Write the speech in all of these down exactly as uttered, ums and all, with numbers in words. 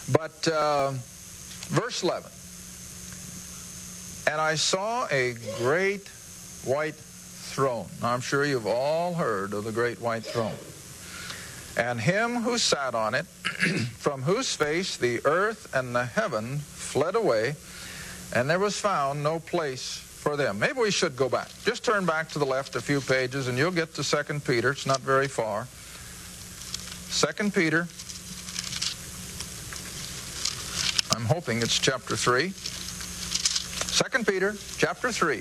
But uh, verse eleven. And I saw a great white throne. Now, I'm sure you've all heard of the great white throne. And him who sat on it, from whose face the earth and the heaven fled away, and there was found no place for them. Maybe we should go back. Just turn back to the left a few pages, and you'll get to Second Peter. It's not very far. Second Peter. I'm hoping it's chapter three. Second Peter, chapter three.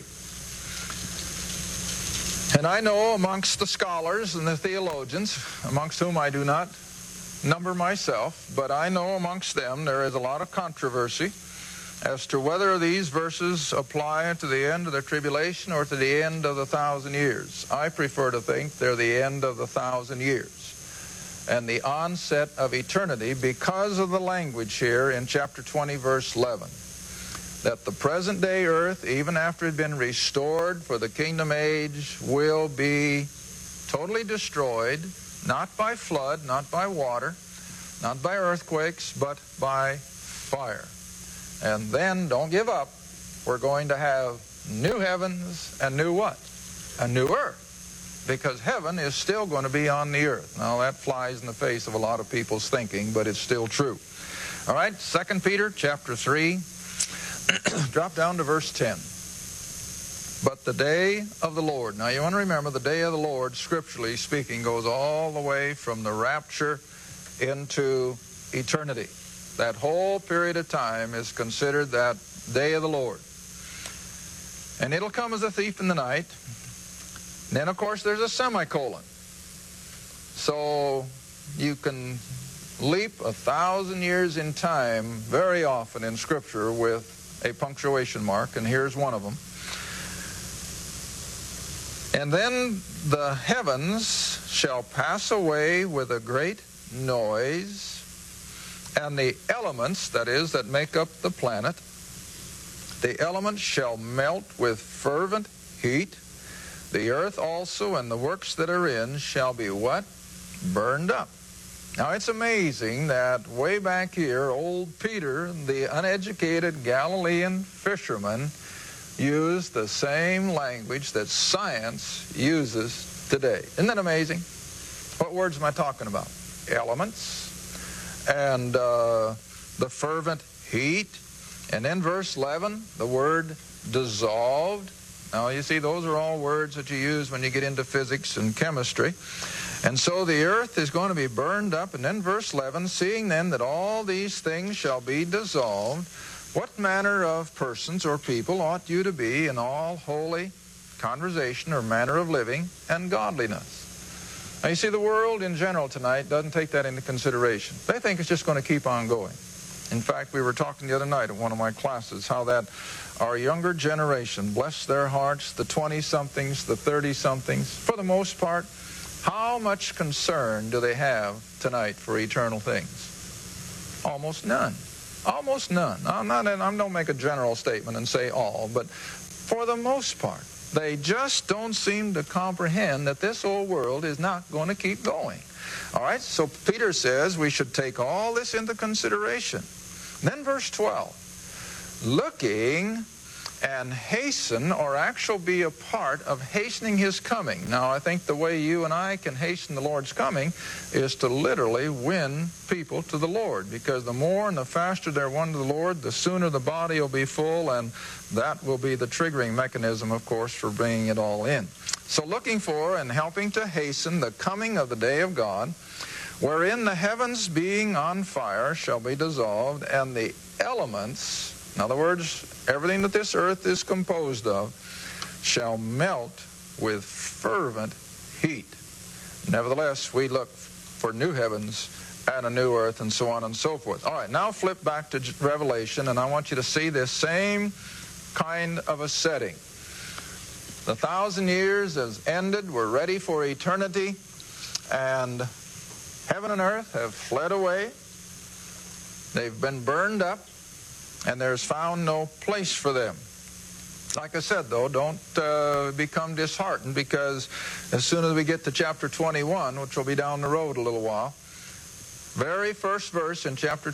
And I know amongst the scholars and the theologians, amongst whom I do not number myself, but I know amongst them there is a lot of controversy as to whether these verses apply to the end of the tribulation or to the end of the thousand years. I prefer to think they're the end of the thousand years and the onset of eternity, because of the language here in chapter twenty, verse eleven. That the present day earth, even after it had been restored for the kingdom age, will be totally destroyed, not by flood, not by water, not by earthquakes, but by fire. And then, don't give up, we're going to have new heavens and new what? A new earth. Because heaven is still going to be on the earth. Now that flies in the face of a lot of people's thinking, but it's still true. All right, Second Peter chapter three. Drop down to verse ten. But the day of the Lord. Now you want to remember, the day of the Lord, scripturally speaking, goes all the way from the rapture into eternity. That whole period of time is considered that day of the Lord. And it'll come as a thief in the night. And then, of course, there's a semicolon. So you can leap a thousand years in time very often in Scripture with a punctuation mark, and here's one of them. And then the heavens shall pass away with a great noise, and the elements, that is, that make up the planet, the elements shall melt with fervent heat. The earth also and the works that are in shall be what? Burned up. Now, it's amazing that way back here, old Peter, the uneducated Galilean fisherman, used the same language that science uses today. Isn't that amazing? What words am I talking about? Elements and uh, the fervent heat. And then verse eleven, the word dissolved. Now, you see, those are all words that you use when you get into physics and chemistry. And so the earth is going to be burned up. And then verse eleven, seeing then that all these things shall be dissolved, what manner of persons or people ought you to be in all holy conversation or manner of living and godliness? Now you see, the world in general tonight doesn't take that into consideration. They think it's just going to keep on going. In fact, we were talking the other night at one of my classes how that our younger generation, bless their hearts, the twenty-somethings, the thirty-somethings, for the most part, how much concern do they have tonight for eternal things? Almost none. Almost none. I'm not, and I don't make a general statement and say all, but for the most part, they just don't seem to comprehend that this old world is not going to keep going. All right, so Peter says we should take all this into consideration. Then verse twelve, looking and hasten, or actually be a part of hastening his coming. Now, I think the way you and I can hasten the Lord's coming is to literally win people to the Lord, because the more and the faster they're won to the Lord, the sooner the body will be full, and that will be the triggering mechanism, of course, for bringing it all in. So looking for and helping to hasten the coming of the day of God, wherein the heavens being on fire shall be dissolved, and the elements, in other words, everything that this earth is composed of, shall melt with fervent heat. Nevertheless, we look for new heavens and a new earth, and so on and so forth. All right, now flip back to Revelation, and I want you to see this same kind of a setting. The thousand years has ended. We're ready for eternity, and heaven and earth have fled away. They've been burned up, and there's found no place for them. Like I said, though, don't uh, become disheartened, because as soon as we get to chapter twenty-one, which will be down the road a little while, very first verse in chapter